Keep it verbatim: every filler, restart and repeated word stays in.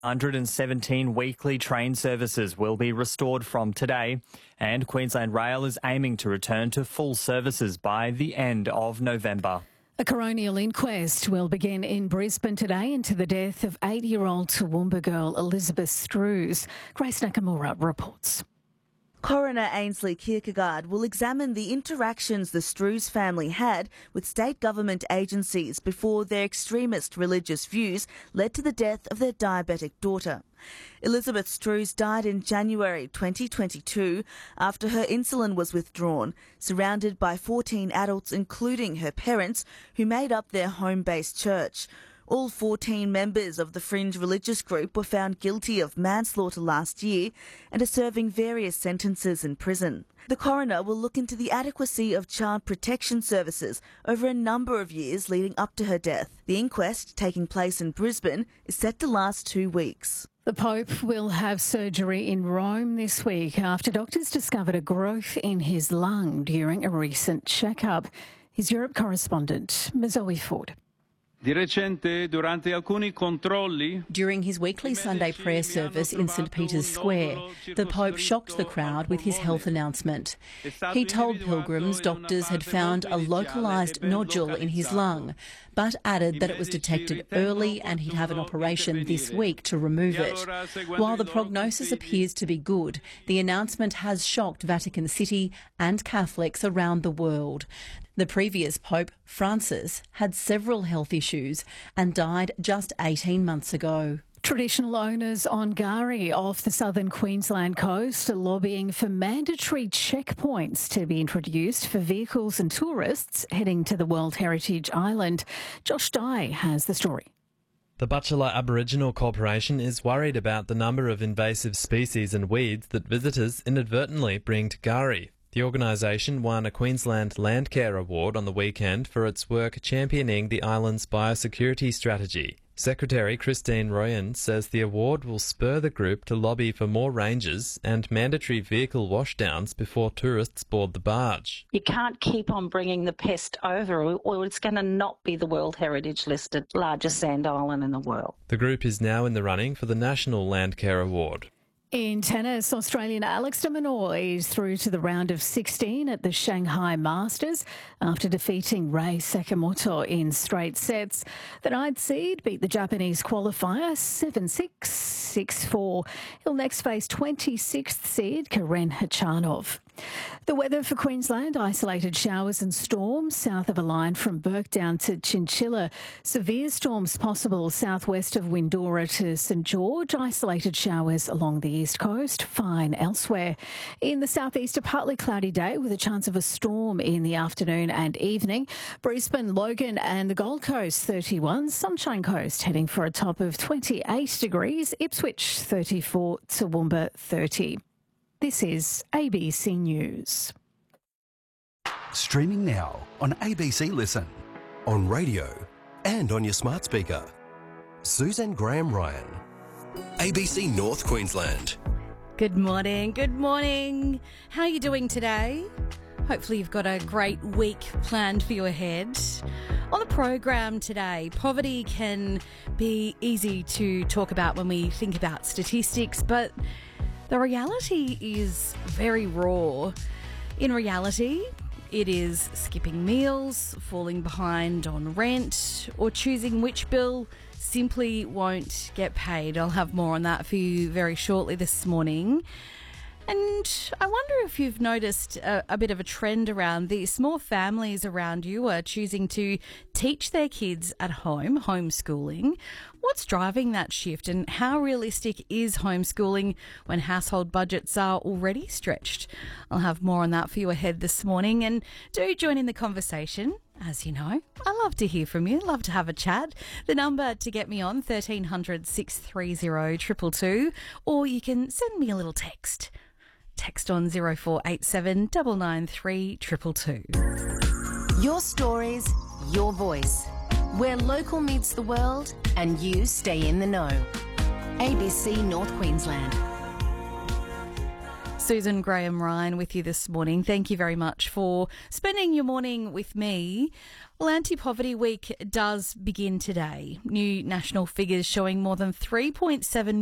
one hundred seventeen weekly train services will be restored from today, and Queensland Rail is aiming to return to full services by the end of November. A coronial inquest will begin in Brisbane today into the death of eight-year-old Toowoomba girl Elizabeth Strews. Grace Nakamura reports. Coroner Ainsley Kierkegaard will examine the interactions the Strews family had with state government agencies before their extremist religious views led to the death of their diabetic daughter. Elizabeth Strews died in January twenty twenty-two after her insulin was withdrawn, surrounded by fourteen adults, including her parents, who made up their home-based church. All fourteen members of the fringe religious group were found guilty of manslaughter last year and are serving various sentences in prison. The coroner will look into the adequacy of child protection services over a number of years leading up to her death. The inquest, taking place in Brisbane, is set to last two weeks. The Pope will have surgery in Rome this week after doctors discovered a growth in his lung during a recent checkup. His Europe correspondent, Zoe Ford. During his weekly Sunday prayer service in St Peter's Square, the Pope shocked the crowd with his health announcement. He told pilgrims doctors had found a localised nodule in his lung, but added that it was detected early and he'd have an operation this week to remove it. While the prognosis appears to be good, the announcement has shocked Vatican City and Catholics around the world. The previous Pope, Francis, had several health issues and died just eighteen months ago. Traditional owners on K'gari off the southern Queensland coast are lobbying for mandatory checkpoints to be introduced for vehicles and tourists heading to the World Heritage Island. Josh Dye has the story. The Butchulla Aboriginal Corporation is worried about the number of invasive species and weeds that visitors inadvertently bring to K'gari. The organisation won a Queensland Landcare Award on the weekend for its work championing the island's biosecurity strategy. Secretary Christine Royan says the award will spur the group to lobby for more rangers and mandatory vehicle washdowns before tourists board the barge. You can't keep on bringing the pest over or it's going to not be the World Heritage listed largest sand island in the world. The group is now in the running for the National Landcare Award. In tennis, Australian Alex de Minaur is through to the round of sixteen at the Shanghai Masters after defeating Rei Sakamoto in straight sets. The ninth seed beat the Japanese qualifier seven six, six four. He'll next face twenty-sixth seed Karen Khachanov. The weather for Queensland: isolated showers and storms south of a line from Burke down to Chinchilla. Severe storms possible southwest of Windora to St George. Isolated showers along the east coast. Fine elsewhere. In the southeast, a partly cloudy day with a chance of a storm in the afternoon and evening. Brisbane, Logan and the Gold Coast thirty-one. Sunshine Coast heading for a top of twenty-eight degrees. Ipswich thirty-four. Toowoomba thirty. This is A B C News. Streaming now on A B C Listen, on radio and on your smart speaker. Suzanne Graham-Ryan, A B C North Queensland. Good morning, good morning. How are you doing today? Hopefully you've got a great week planned for you ahead. On the program today, poverty can be easy to talk about when we think about statistics, but the reality is very raw. In reality, it is skipping meals, falling behind on rent, or choosing which bill simply won't get paid. I'll have more on that for you very shortly this morning. And I wonder if you've noticed a, a bit of a trend around this. More families around you are choosing to teach their kids at home, homeschooling. What's driving that shift, and how realistic is homeschooling when household budgets are already stretched? I'll have more on that for you ahead this morning. And do join in the conversation. As you know, I love to hear from you, love to have a chat. The number to get me on, thirteen hundred, six three zero, two two two, or you can send me a little text. Text on zero four eight seven, nine nine three, two two two. Your stories, your voice. Where local meets the world and you stay in the know. A B C North Queensland. Susan Graham-Ryan with you this morning. Thank you very much for spending your morning with me. Well, Anti-Poverty Week does begin today. New national figures showing more than three point seven